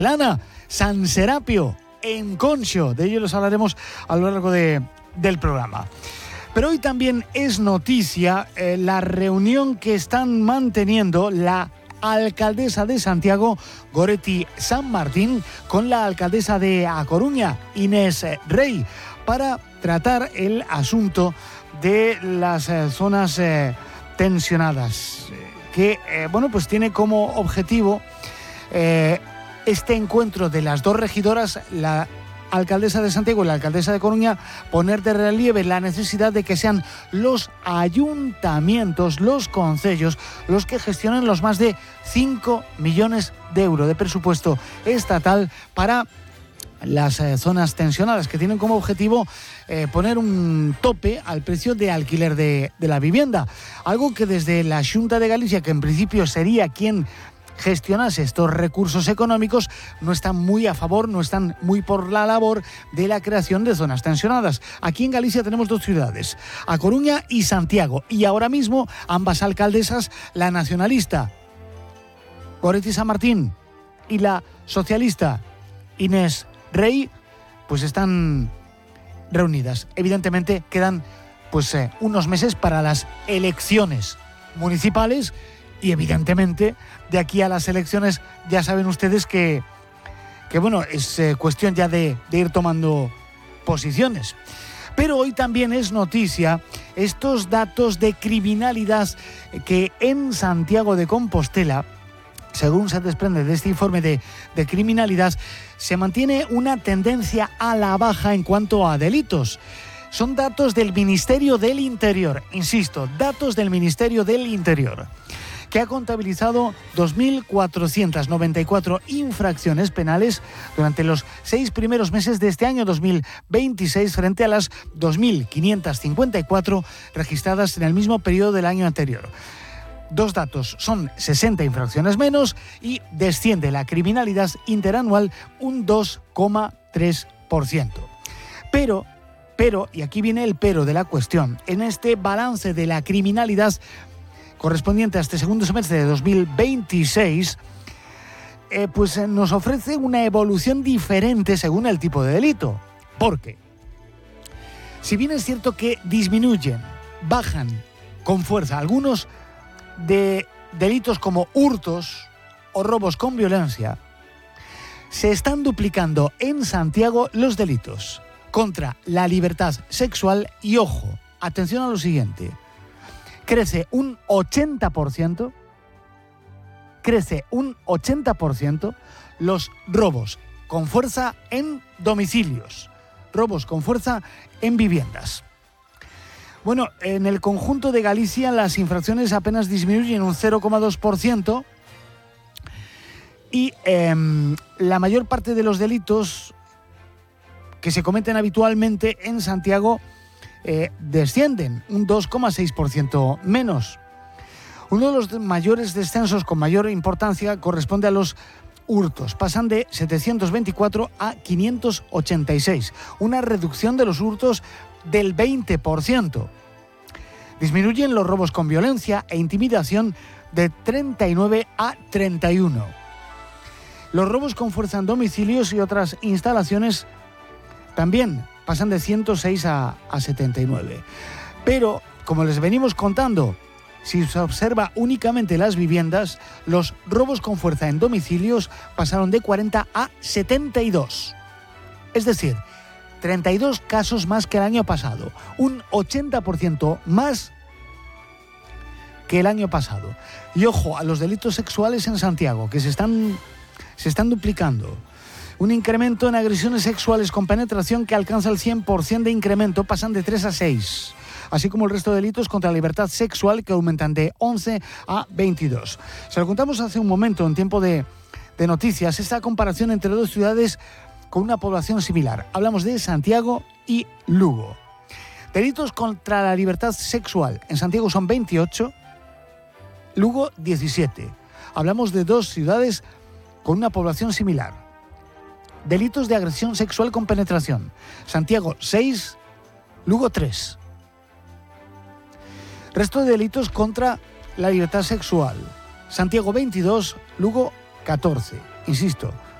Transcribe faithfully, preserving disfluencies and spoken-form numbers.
Lana, San Serapio, en Conxo. De ello los hablaremos a lo largo de, del programa. Pero hoy también es noticia eh, la reunión que están manteniendo la alcaldesa de Santiago, Goretti San Martín, con la alcaldesa de A Coruña, Inés Rey, para tratar el asunto de las eh, zonas eh, tensionadas, eh, que eh, bueno, pues tiene como objetivo eh, este encuentro de las dos regidoras, la alcaldesa de Santiago y la alcaldesa de Coruña, poner de relieve la necesidad de que sean los ayuntamientos, los concellos, los que gestionen los más de cinco millones de euros de presupuesto estatal para las eh, zonas tensionadas, que tienen como objetivo eh, poner un tope al precio de alquiler de, de la vivienda. Algo que desde la Xunta de Galicia, que en principio sería quien gestionase estos recursos económicos, no están muy a favor, no están muy por la labor de la creación de zonas tensionadas. Aquí en Galicia tenemos dos ciudades, A Coruña y Santiago, y ahora mismo ambas alcaldesas, la nacionalista Goretti San Martín y la socialista Inés Rey, pues están reunidas. Evidentemente quedan pues eh, unos meses para las elecciones municipales y evidentemente de aquí a las elecciones ya saben ustedes que, que bueno, es eh, cuestión ya de, de ir tomando posiciones. Pero hoy también es noticia estos datos de criminalidad que en Santiago de Compostela, según se desprende de este informe de, de criminalidad, se mantiene una tendencia a la baja en cuanto a delitos. Son datos del Ministerio del Interior, insisto, datos del Ministerio del Interior, que ha contabilizado dos mil cuatrocientas noventa y cuatro infracciones penales durante los seis primeros meses de este año dos mil veintiséis, frente a las dos mil quinientas cincuenta y cuatro registradas en el mismo periodo del año anterior. Dos datos, son sesenta infracciones menos y desciende la criminalidad interanual un dos coma tres por ciento. Pero, pero, y aquí viene el pero de la cuestión, en este balance de la criminalidad correspondiente a este segundo semestre de dos mil veintiséis, eh, pues eh, nos ofrece una evolución diferente según el tipo de delito. Porque, si bien es cierto que disminuyen, bajan con fuerza algunos de delitos como hurtos o robos con violencia, se están duplicando en Santiago los delitos contra la libertad sexual y, ojo, atención a lo siguiente, crece un ochenta por ciento, crece un ochenta por ciento los robos con fuerza en domicilios, robos con fuerza en viviendas. Bueno, en el conjunto de Galicia las infracciones apenas disminuyen un cero coma dos por ciento y eh, la mayor parte de los delitos que se cometen habitualmente en Santiago eh, descienden un dos coma seis por ciento menos. Uno de los mayores descensos con mayor importancia corresponde a los hurtos. Pasan de setecientos veinticuatro a quinientos ochenta y seis, una reducción de los hurtos del veinte por ciento. Disminuyen los robos con violencia e intimidación de treinta y nueve a treinta y uno. Los robos con fuerza en domicilios y otras instalaciones también pasan de ciento seis a, a setenta y nueve. Pero, como les venimos contando, si se observa únicamente las viviendas, los robos con fuerza en domicilios pasaron de cuarenta a setenta y dos. Es decir, treinta y dos casos más que el año pasado, un ochenta por ciento más que el año pasado. Y ojo a los delitos sexuales en Santiago, que se están, se están duplicando. Un incremento en agresiones sexuales con penetración que alcanza el cien por ciento de incremento, pasan de tres a seis. Así como el resto de delitos contra la libertad sexual, que aumentan de once a veintidós. Se lo contamos hace un momento, en tiempo de, de noticias, esta comparación entre dos ciudades con una población similar. Hablamos de Santiago y Lugo. Delitos contra la libertad sexual en Santiago son veintiocho, Lugo diecisiete. Hablamos de dos ciudades con una población similar. Delitos de agresión sexual con penetración. Santiago seis, Lugo tres. Resto de delitos contra la libertad sexual. Santiago veintidós, Lugo catorce. Insisto,